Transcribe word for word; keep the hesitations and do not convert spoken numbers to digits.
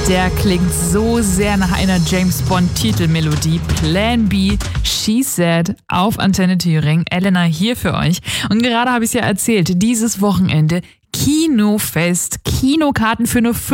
Der klingt so sehr nach einer James-Bond-Titelmelodie. Plan B, She Said auf Antenne Thüringen. Elena hier für euch. Und gerade habe ich es ja erzählt, dieses Wochenende Kinofest. Kinokarten für nur